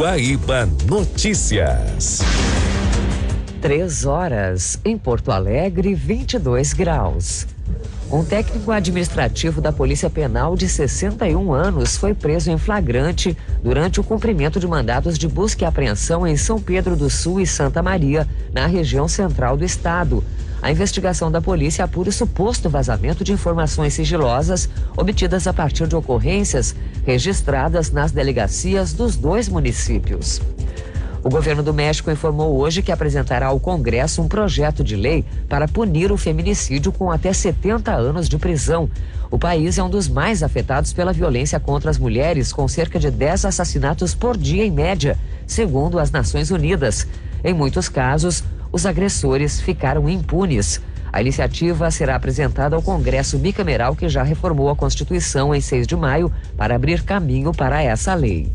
Guaíba Notícias. 3 horas, em Porto Alegre, 22 graus. Um técnico administrativo da Polícia Penal de 61 anos foi preso em flagrante durante o cumprimento de mandados de busca e apreensão em São Pedro do Sul e Santa Maria, na região central do estado. A investigação da polícia apura o suposto vazamento de informações sigilosas obtidas a partir de ocorrências registradas nas delegacias dos 2 municípios. O governo do México informou hoje que apresentará ao Congresso um projeto de lei para punir o feminicídio com até 70 anos de prisão. O país é um dos mais afetados pela violência contra as mulheres, com cerca de 10 assassinatos por dia em média, segundo as Nações Unidas. Em muitos casos, os agressores ficaram impunes. A iniciativa será apresentada ao Congresso bicameral, que já reformou a Constituição em 6 de maio para abrir caminho para essa lei.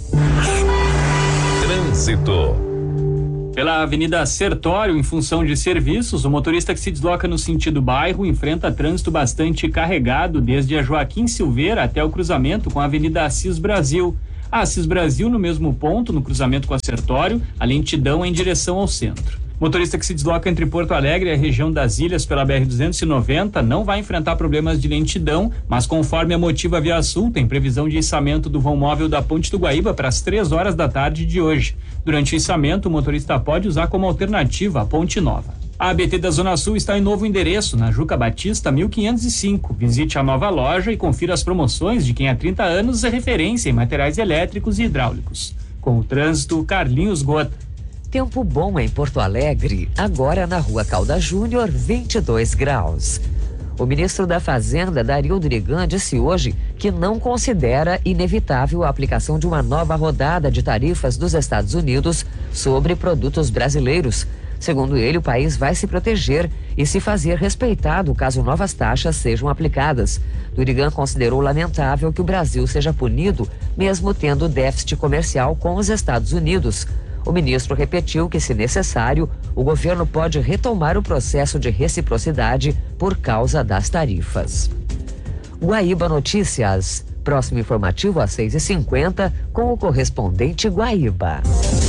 Trânsito. Pela Avenida Sertório, em função de serviços, o motorista que se desloca no sentido bairro enfrenta trânsito bastante carregado desde a Joaquim Silveira até o cruzamento com a Avenida Assis Brasil. A Assis Brasil, no mesmo ponto, no cruzamento com a Sertório, a lentidão é em direção ao centro. Motorista que se desloca entre Porto Alegre e a região das Ilhas pela BR-290 não vai enfrentar problemas de lentidão, mas conforme a Motiva Via Sul, tem previsão de içamento do vão móvel da Ponte do Guaíba para as 3 horas da tarde de hoje. Durante o içamento, o motorista pode usar como alternativa a Ponte Nova. A ABT da Zona Sul está em novo endereço, na Juca Batista 1505. Visite a nova loja e confira as promoções de quem há 30 anos é referência em materiais elétricos e hidráulicos. Com o trânsito, Carlinhos Gota. Tempo bom em Porto Alegre, agora na Rua Caldas Júnior, 22 graus. O ministro da Fazenda, Dario Durigan, disse hoje que não considera inevitável a aplicação de uma nova rodada de tarifas dos Estados Unidos sobre produtos brasileiros. Segundo ele, o país vai se proteger e se fazer respeitado caso novas taxas sejam aplicadas. Durigan considerou lamentável que o Brasil seja punido, mesmo tendo déficit comercial com os Estados Unidos. O ministro repetiu que, se necessário, o governo pode retomar o processo de reciprocidade por causa das tarifas. Guaíba Notícias. Próximo informativo às 6h50 com o correspondente Guaíba.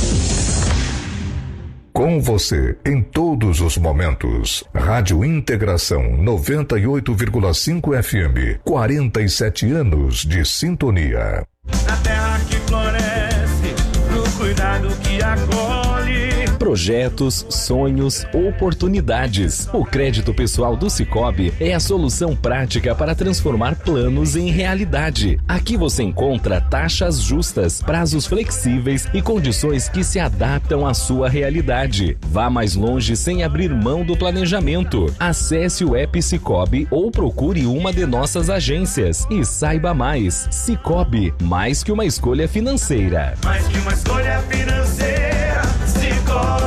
Com você em todos os momentos. Rádio Integração 98,5 FM. 47 anos de sintonia. Na terra que floresce, no cuidado que acolhe. Projetos, sonhos, oportunidades. O crédito pessoal do Sicoob é a solução prática para transformar planos em realidade. Aqui você encontra taxas justas, prazos flexíveis e condições que se adaptam à sua realidade. Vá mais longe sem abrir mão do planejamento. Acesse o app Sicoob ou procure uma de nossas agências e saiba mais. Sicoob, mais que uma escolha financeira. Mais que uma escolha financeira, Sicoob.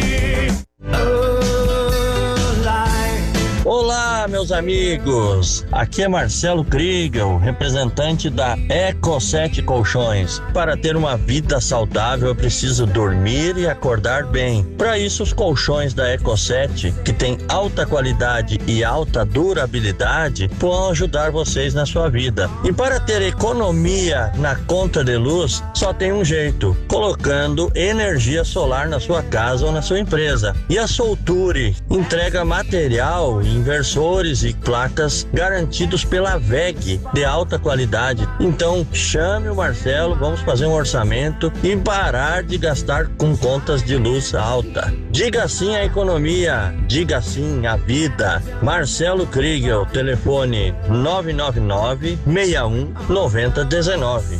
Olá, meus amigos, aqui é Marcelo Kriegel, representante da Eco7 Colchões. Para ter uma vida saudável, eu preciso dormir e acordar bem. Para isso, os colchões da Eco7, que tem alta qualidade e alta durabilidade, vão ajudar vocês na sua vida. E para ter economia na conta de luz, só tem um jeito: colocando energia solar na sua casa ou na sua empresa. E a Solture entrega material, inversores e placas garantidos pela WEG de alta qualidade. Então chame o Marcelo, vamos fazer um orçamento e parar de gastar com contas de luz alta. Diga sim à economia, diga sim à vida. Marcelo Kriegel, telefone 999 61 9019.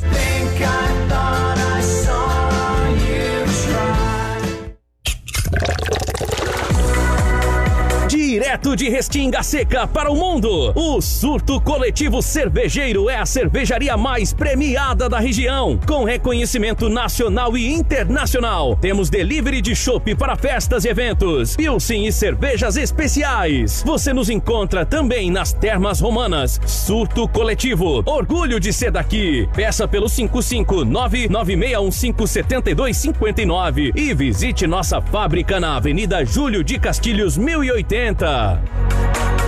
Direto de Restinga Seca para o mundo, o Surto Coletivo Cervejeiro é a cervejaria mais premiada da região, com reconhecimento nacional e internacional. Temos delivery de chopp para festas e eventos, pilsen e cervejas especiais. Você nos encontra também nas Termas Romanas. Surto Coletivo, orgulho de ser daqui. Peça pelo 55996157259 e visite nossa fábrica na Avenida Júlio de Castilhos 1080.